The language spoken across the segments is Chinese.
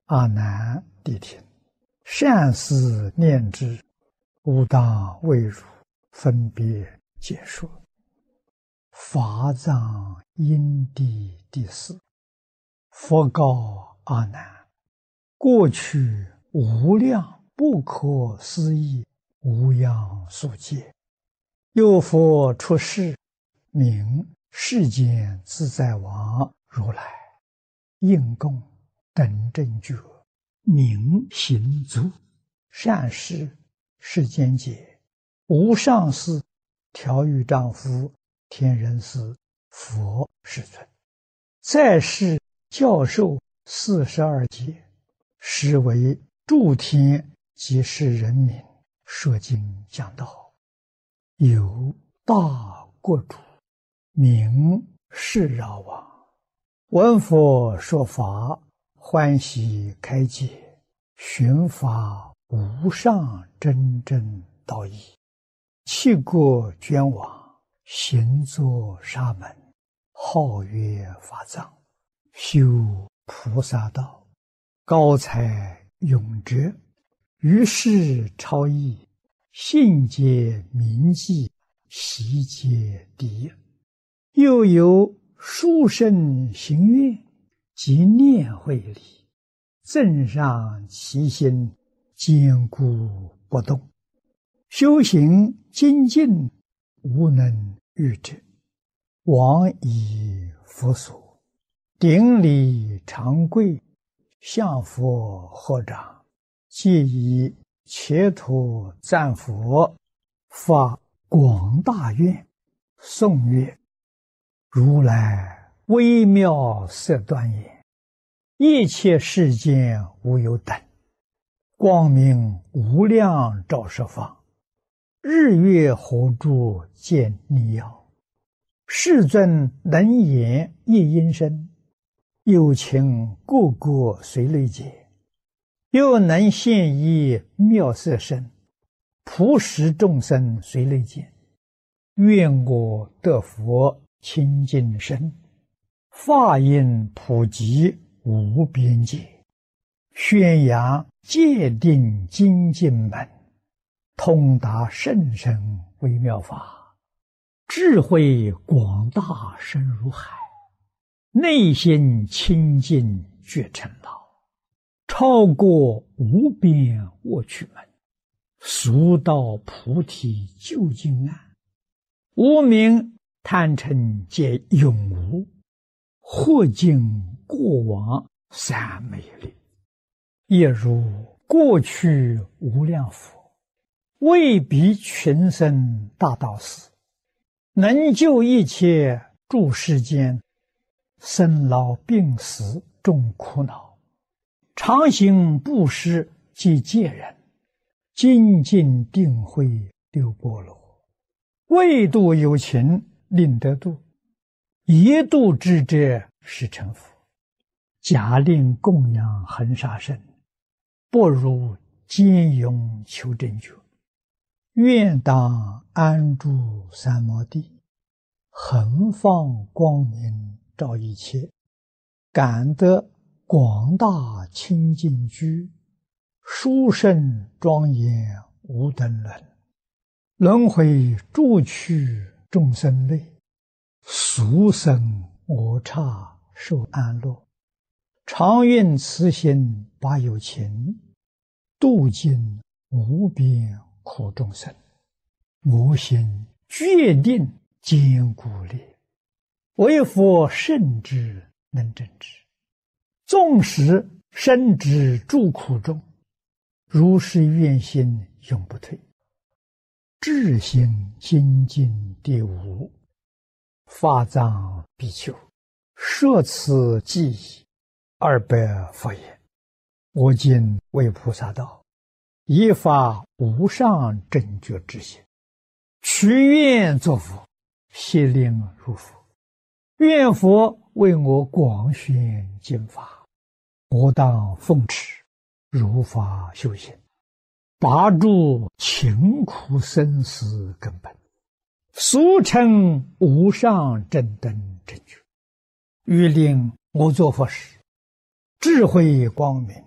阿难谛听，善思念之，吾当为汝分别解说。法藏因地第四。佛告阿难：过去无量不可思议无量数劫，有佛出世，名世间自在王如来，应供等正觉，明行足，善事世间解，无上士、调御丈夫、天人师、佛世尊，在世教授42节，实为诸天及世人民说经讲道。有大国主，名释饶王，闻佛说法，欢喜开解，寻法无上真正道义，弃国捐往，行作沙门，号曰法藏，修菩萨道，高才永哲，于世超逸，信解明记，习皆第一。又有殊胜行愿及念慧理，增上其心，坚固不动，修行精进，无能御者。往以佛所，顶礼长跪，向佛合掌，皆以切土赞佛，发广大愿，颂曰：如来微妙色端严，一切世间无有等，光明无量照十方，日月火柱见逆耀，世尊能言一音声，有情个个随类解，又能现一妙色身，普使众生随类见。愿我得佛清净身，法音普及无边界，宣扬戒定精进门，通达甚深微妙法，智慧广大深如海，内心清净觉成老，超过无边卧趣门，速到菩提究竟岸，无明贪嗔皆永无，或尽过往三昧力。亦如过去无量佛，为彼群生大道士，能救一切诸世间生老病死众苦恼，常行布施及戒人，精进定慧六波罗，为度有情令得度，一度之者是成佛。假令供养恒沙身，不如坚勇求真觉。愿当安住三摩地，恒放光明照一切，感得广大清净居，殊胜庄严无等伦，轮回诸趣众生类，俗生我刹受安乐，常愿慈心把有情，度尽无边苦众生。我心决定坚固力，为佛圣之能证之，纵使身之诸苦中，如是愿心永不退。智行精进第五。法藏比丘，摄此记忆200佛言：我今为菩萨道，以发无上正觉之心，许愿作佛，悉令如佛。愿佛为我广宣经法，我当奉持，如法修行，拔除勤苦生死根本，俗称无上正等正觉。欲令我作佛时，智慧光明，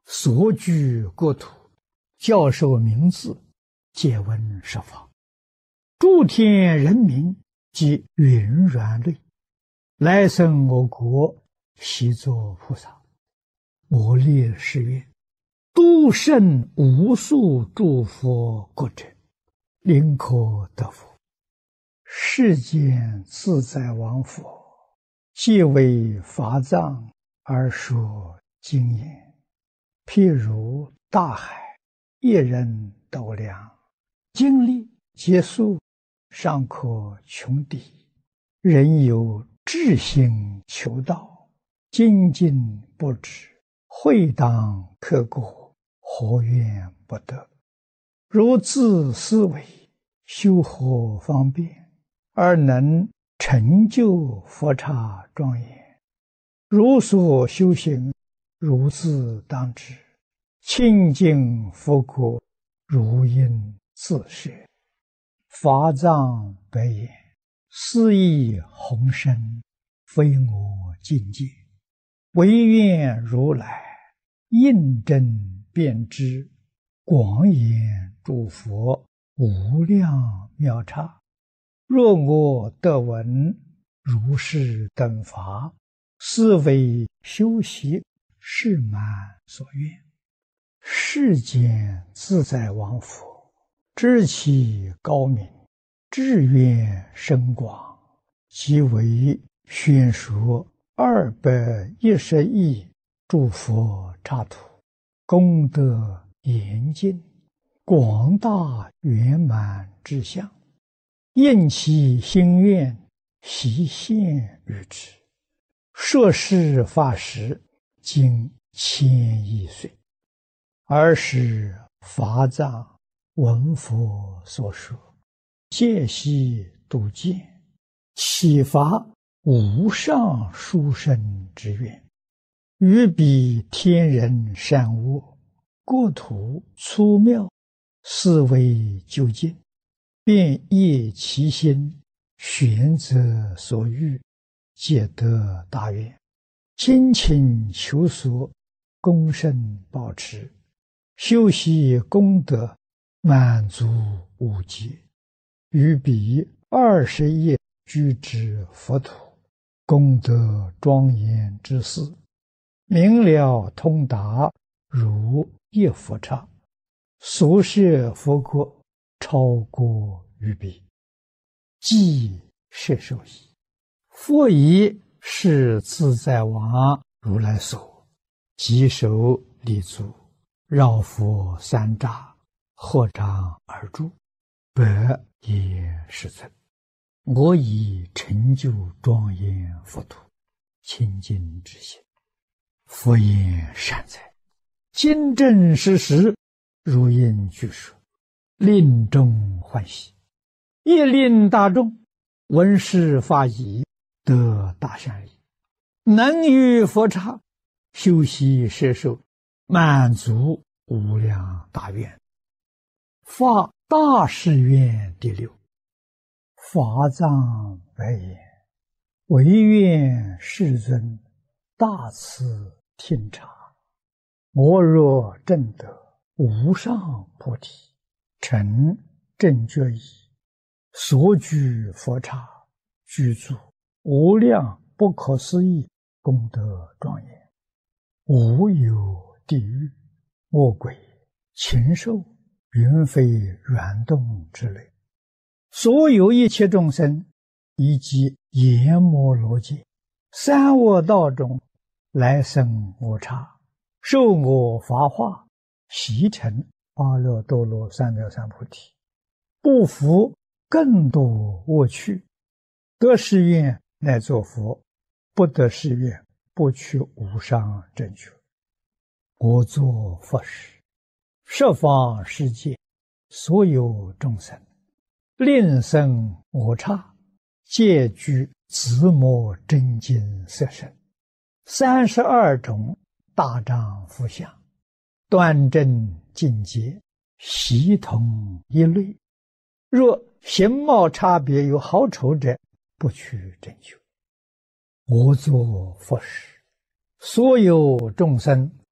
所居国土，教授名字，皆闻十方。诸天人民及云软类，来生我国，悉作菩萨。我立誓愿，度胜无数诸佛国者，临可得福。世间自在王佛，即为法藏而说经言，譬如大海，一人斗量，经历劫数，尚可穷敌。人有志心求道，精进不止，会当刻过，何怨不得？如自思维，修何方便，而能成就佛刹庄严？如所修行，如自当知，清净佛国，如应自设。法藏白言：斯亦宏深，非我境界，唯愿如来印证遍知，广演诸佛无量妙刹。若我得闻如是等法，是为修习是满所愿。世间自在王佛，知其高明，志愿深广，即为宣说210亿诸佛刹土，功德严尽，广大圆满之相，应其心愿，悉现于之。说是法时，经千亿岁。尔时法藏闻佛所说，戒悉度见，启发无上殊胜之愿，于彼天人善恶，国土粗妙，思维究竟，便业其心，选择所欲，皆得大愿，精勤求索，功胜保持，修习功德，满足无极，于彼20亿居之佛土，功德庄严之事，明了通达，如一佛刹，所设佛国，超过于彼，即摄受矣。佛以是自在王如来所，即手立足，绕佛三匝，合掌而住，百也世尊。我以成就庄严佛土，清净之心。佛言善哉，今正实实，如应具说，令众欢喜，亦令大众闻是法已，得大善利，能于佛刹修习摄受，满足无量大愿。发大誓愿第6。法藏白言：唯愿世尊大慈听察，我若证得无上菩提，成正觉已，所居佛刹，具足无量不可思议功德庄严，无有地狱、恶鬼、禽兽、云飞软动之类，所有一切众生，以及阎摩罗界、三恶道中来生我刹，受我法化，习成阿耨多罗三藐三菩提，不服更多恶趣，得誓愿乃作佛，不得誓愿不取无上正觉。我作佛时，十方世界所有众生，令生我刹，皆具自摩真经色身，32种大丈夫相，端正境界，悉同一类。若形貌差别有好丑者，不取正觉。我作佛时，所有众生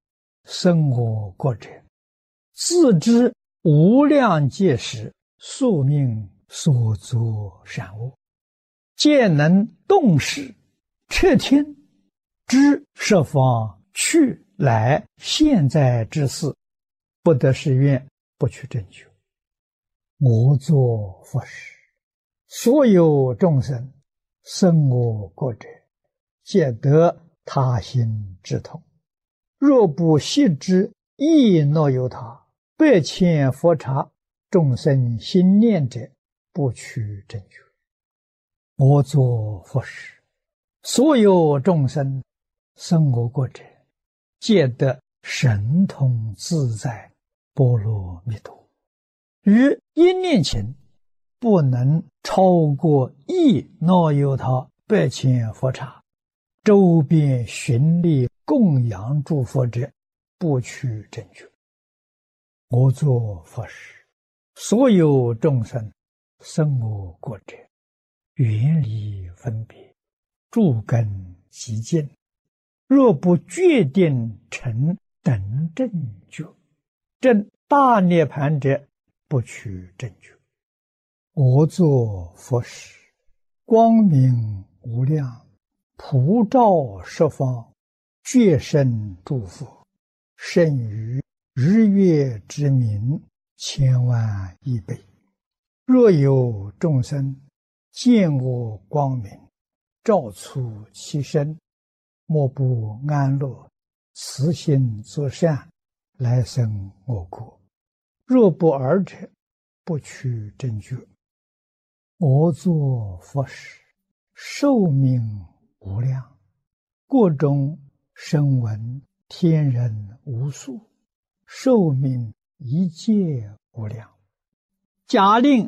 生我国者，自知无量劫时宿命所作善恶，皆能动识彻天，知十方去来现在之事，不得誓愿，不取正觉。我作佛时，所有众生生我国者，皆得他心之痛。若不悉知亦若有他，百千佛刹众生心念者，不取正觉。我作佛时，所有众生生我国者，皆得神通自在波罗蜜多。于一念前，不能超过亦若有他百千佛刹，周边寻力供养诸佛者，不取正觉。我作佛时，所有众生生我国者，远离分别，诸根极净，若不决定成等正觉，证大涅盘者，不取正觉。我作佛时，光明无量，普照十方，觉生诸佛，胜于日月之明千万亿倍。若有众生见我光明，照出其身，莫不安乐，慈心作善，来生我国。若不尔者，不取正觉。我作佛时，寿命无量，国中声闻天人无数，寿命一切无量。假令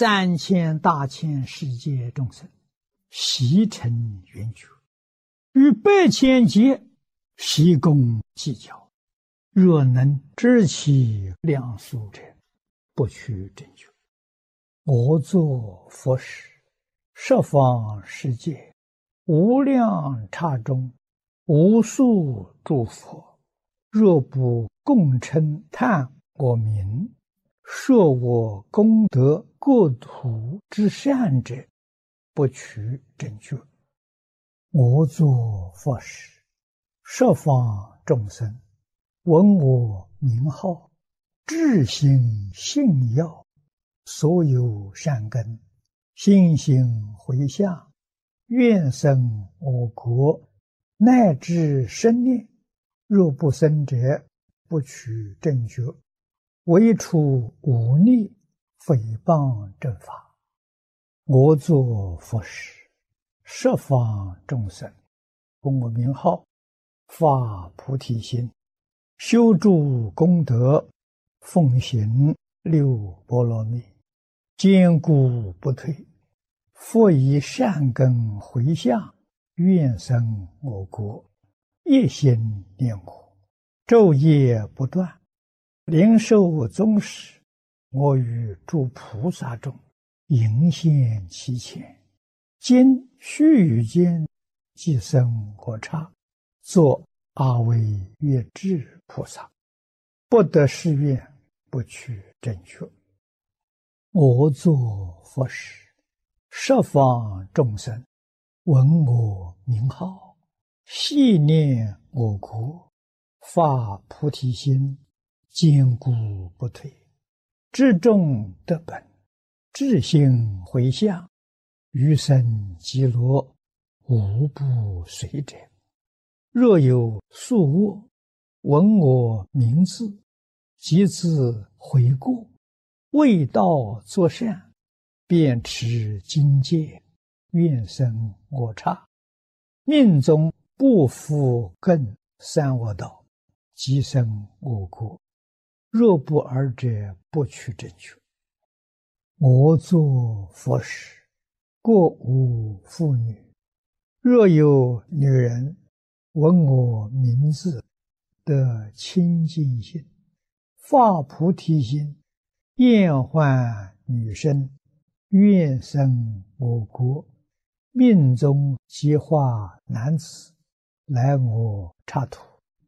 3000大千世界众生悉成圆觉，于百千劫悉共计较，若能知其量数者，不取正觉。我作佛时，十方世界无量刹中，无数诸佛，若不共称叹我名，说我功德国土之善者，不取正觉。我作佛时，十方众生闻我名号，至心信要，所有善根心行回向，愿生我国，乃至生念。若不生者，不取正觉。唯除忤逆诽谤正法。我作佛时，十方众生闻我名号，发菩提心，修诸功德，奉行六波罗蜜，坚固不退，复以善根回向，愿生我国，一心念我，昼夜不断，灵受宗室，我与诸菩萨中迎现其前，今须臾间即生我刹，作阿惟越致菩萨，不得誓愿，不取正觉。我作佛时，十方众生闻我名号，系念我国，发菩提心，坚固不退，至众得本，至心回向，余生极乐，无不随者。若有宿恶，闻我名字，即自悔过，为道作善，便持经戒，愿生我刹，命中不复更三恶道，即生我国。若不尔者，不取正觉。我作佛时，国无妇女，若有女人闻我名字，得清净心，发菩提心，厌患女身，愿生我国，命中即化男子，来我刹土。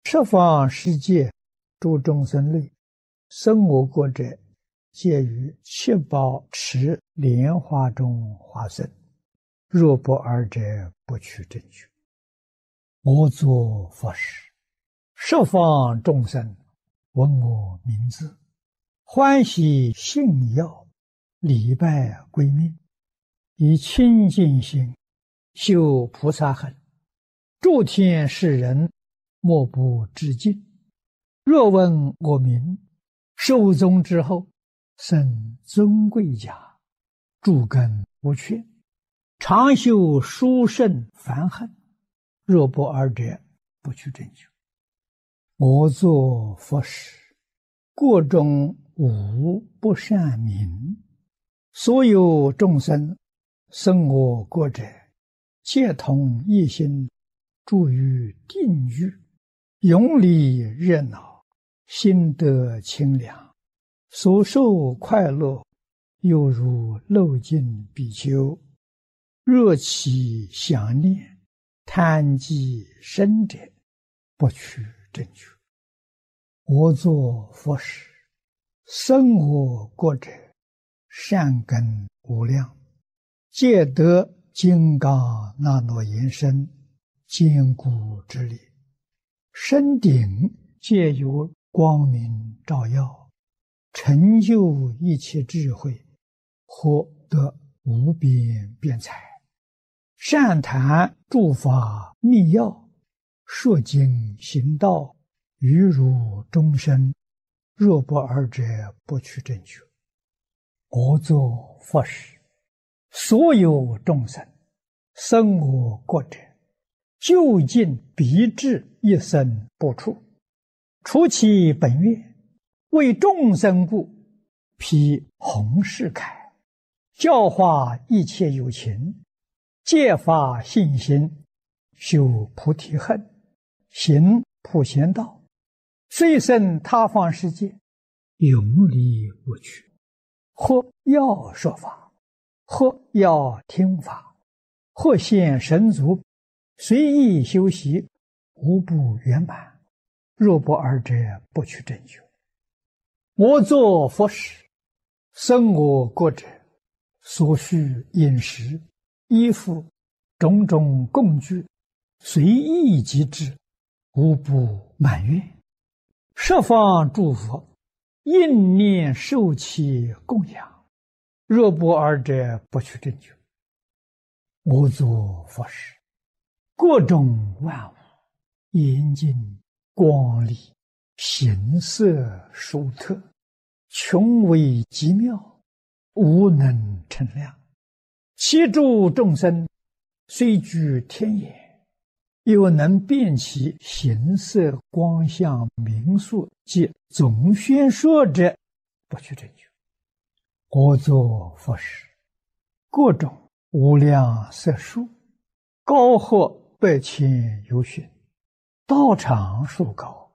十方世界诸众生类，生我国者，皆于七宝池莲花中化生。若不尔者，不取正觉。我作佛时，十方众生闻我名字，欢喜信要，礼拜归命，以清净心修菩萨行，诸天世人莫不致敬。若闻我名，寿终之后，生尊贵家，诸根无缺，常修殊胜梵行。若不尔者，不取正觉。我作佛时，国中无不善名，所有众生生我国者，皆同一心，住于定狱，永离热闹，心得清凉，所受快乐，犹如漏尽比丘，若其想念，贪积深者，不取正觉。我作佛时，生我国者，善根无量，皆得金刚那罗延身，坚固之力，身顶皆有光明照耀，成就一切智慧，获得无边辩才，善谈诸法密要，说经行道，于如终身。若不尔者，不取正觉。我作佛时，所有众生生我国者，究竟必至一生不出，除其本愿，为众生故，披弘誓铠，教化一切有情，戒发信心，修菩提恨，行普贤道，虽生他方世界，永离我去。或要说法，或要听法，或现神足，随意修习，无不圆满。若不尔者，不取正觉。我作佛时，生我国者，所需饮食、衣服、种种供具，随意即至，无不满愿。十方诸佛应念受其供养，若不尔者，不取正觉。我作佛时，各种万物严净光丽，形色殊特，穷微极妙，无能称量。其诸众生虽居天眼，又能辨其形色光相名数及总宣说者，不取正觉。我作佛时，各种无量色数，高或百千由旬，道场数高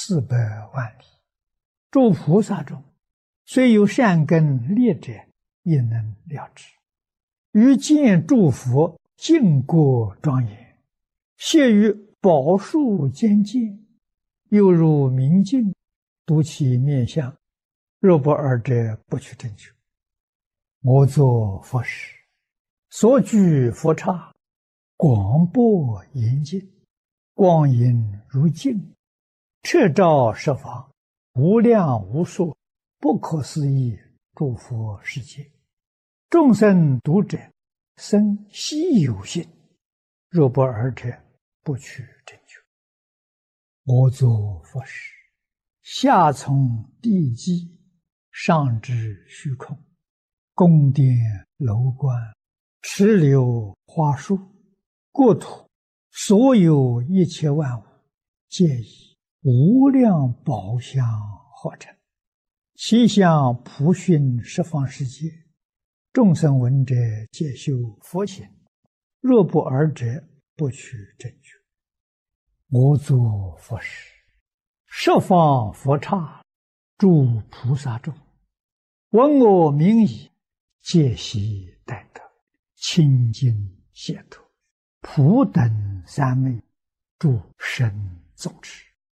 400万里。诸菩萨中，虽有善根劣者，也能了知。于见诸佛净国庄严，谢于宝树间见，犹如明镜，睹其面相。若不尔者，不取正觉。我作佛时，所居佛刹，广博严净，光影如镜，彻照十方，无量无数，不可思议诸佛世界。众生读者，生希有信。若不尔者，不取正觉。我作佛时，下从地基，上至虚空，宫殿楼观，池流花树，国土所有一切万物，皆以无量宝相化成，其相普熏十方世界。众生闻者，皆修佛行。若不尔者，不取正觉。我作佛时，十方佛刹诸菩萨众，闻我名已，皆悉待得，清净解脱，普等三昧，诸神总持。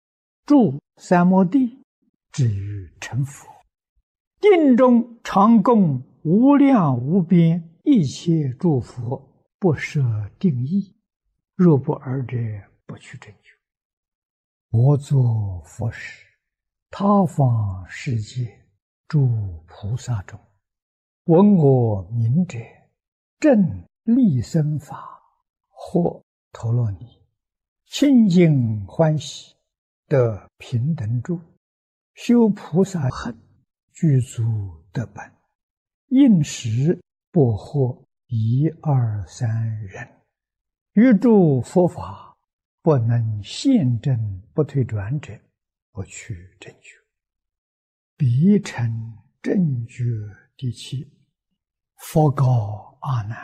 住三摩地，至于成佛。定中常供无量无边一切诸佛，不设定义。若不尔者，不去成就。我作佛时，他方世界诸菩萨中，闻我名者，正利生法，或陀罗尼，清净欢喜，得平等住，修菩萨行，具足得本，应时不获一二三人。于诸佛法不能现证不退转者，不去正觉。彼成正觉第七。佛告阿难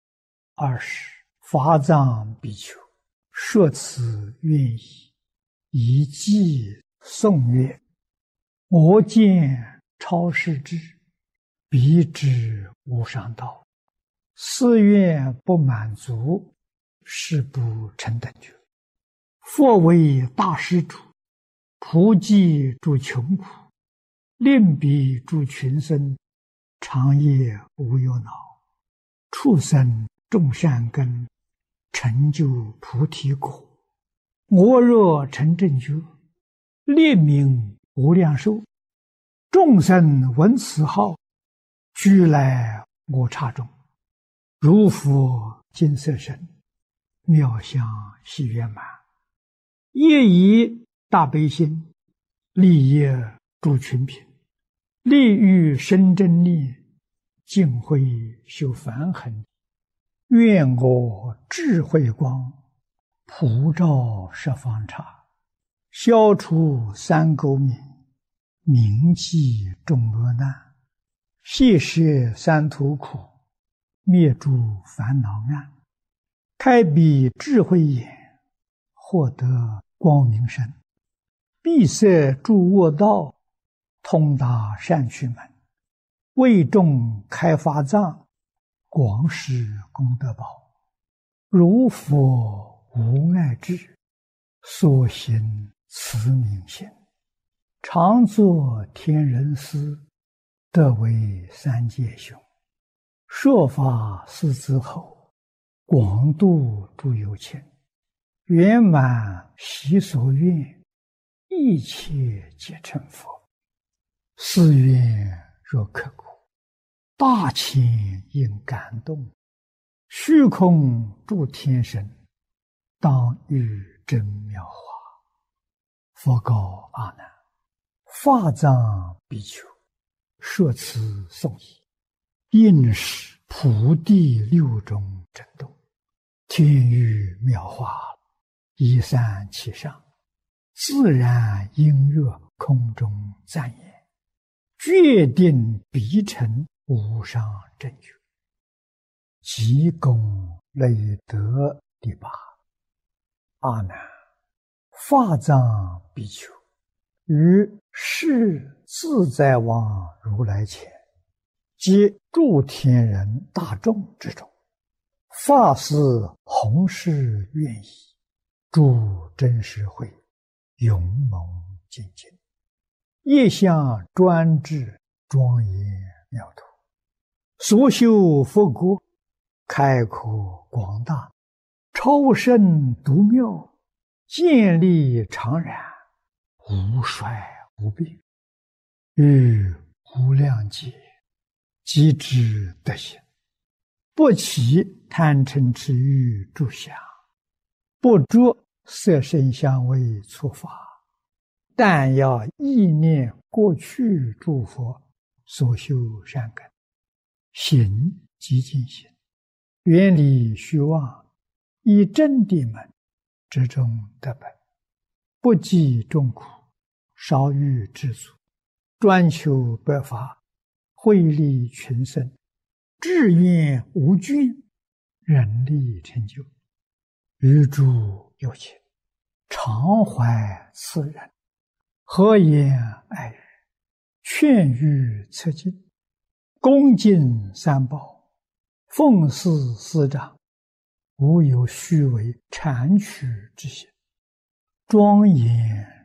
：20法藏比丘，说此愿意，以偈颂曰：我见超世智，彼知无上道。誓愿不满足，是不成等觉。佛为大施主，普济诸穷苦，令彼诸群生，长夜无忧恼，畜生种善根，成就菩提果。我若成正觉，列名无量寿，众生闻此号，俱来我刹中。如佛金色身，妙相喜圆满，业以大悲心，利业诸群品，利欲生真力，净慧修梵行。愿我智慧光，普照十方刹，消除三垢冥，铭记众恶难，悉摄三途苦，灭诸烦恼暗，开彼智慧眼，获得光明身，闭塞诸恶道，通达善趣门，为众开法藏，广施功德宝。如佛无碍智，所行慈悯心，常作天人师，得为三界雄。说法四子后，广度诸有情，圆满习所愿，一切皆成佛。誓愿若刻苦，大千应感动，虚空诸天神，当遇真妙法。佛告阿难：法藏比丘，说此颂已，应是普地六种震动，天雨妙法，一散其上，自然音乐空中赞言，决定必成无上正觉。即功累德第八。阿难，法藏比丘，于世自在王如来前，及诸天人大众之中，发誓弘誓愿意，诸真实会，勇猛精进，业相专制，庄严妙土，所修佛国，开阔广大，超胜独妙，建立常然，无衰无病，于无量劫即知德行，不起贪嗔痴欲诸相，不着色声香味触法，但要意念过去诸佛所修善根，行即净行，远离虚妄，以真谛门之中得本，不计众苦，少欲知足，专求百法，惠利群生，志愿无倦，人力成就。于诸有情，常怀慈仁，和颜爱语，劝喻策进，恭敬三宝，奉事师长，无有虚伪谄曲之心，庄严